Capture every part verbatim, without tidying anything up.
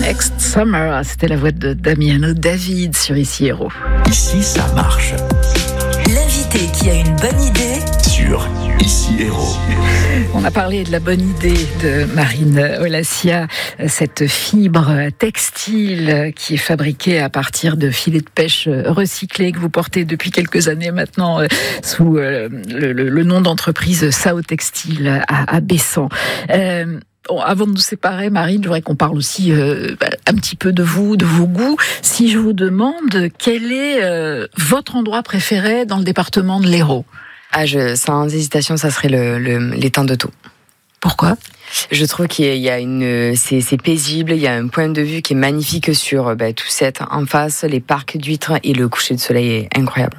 Next Summer, c'était la voix de Damiano David sur Ici Héros. Ici ça marche. L'invité qui a une bonne idée Sur Ici Héros. On a parlé de la bonne idée de Marine Olassia, cette fibre textile qui est fabriquée à partir de filets de pêche recyclés que vous portez depuis quelques années maintenant sous le, le, le nom d'entreprise Sao Textile à, à Bessan. Euh, Bon, avant de nous séparer, Marine, je voudrais qu'on parle aussi euh, un petit peu de vous, de vos goûts. Si je vous demande quel est euh, votre endroit préféré dans le département de l'Hérault ? Ah, je, sans hésitation, ça serait le, le, l'étang de Thau. Pourquoi ? Je trouve qu'il y a une, c'est, c'est paisible, il y a un point de vue qui est magnifique sur bah, tout cet en face, les parcs d'huîtres et le coucher de soleil est incroyable.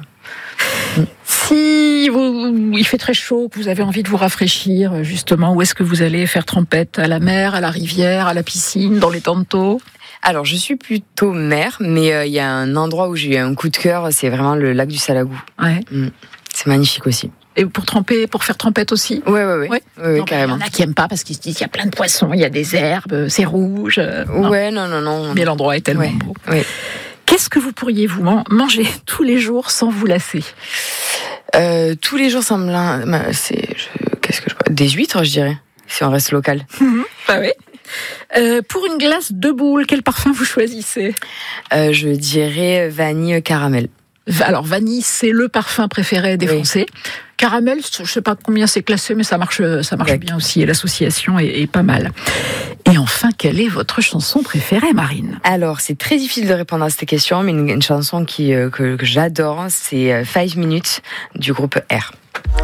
Si vous, il fait très chaud, que vous avez envie de vous rafraîchir, justement, où est-ce que vous allez faire trempette ? À la mer, à la rivière, à la piscine, dans les temps de Thau ? Alors, je suis plutôt mer, mais il euh, y a un endroit où j'ai eu un coup de cœur, c'est vraiment le lac du Salagou. Ouais. Mmh. C'est magnifique aussi. Et pour tremper, pour faire trempette aussi ? Ouais, ouais, ouais. ouais. ouais non, carrément. Il y en a qui n'aiment pas parce qu'ils se disent qu'il y a plein de poissons, il y a des herbes, c'est rouge. Non. Ouais, non, non, non. Mais l'endroit est tellement ouais. beau. Ouais. Qu'est-ce que vous pourriez vous manger tous les jours sans vous lasser ? euh, Tous les jours sans me lasser, c'est je... qu'est-ce que je des huîtres, je dirais, si on reste local. Mmh, bah oui. Euh, pour une glace de boule, quel parfum vous choisissez ? euh, Je dirais vanille caramel. Alors vanille, c'est le parfum préféré des oui. Français. Caramel, je ne sais pas combien c'est classé, mais ça marche, ça marche ouais. bien aussi. Et l'association est, est pas mal. Et enfin, quelle est votre chanson préférée, Marine ? Alors, c'est très difficile de répondre à cette question, mais une, une chanson qui, euh, que, que j'adore, c'est Five Minutes du groupe R.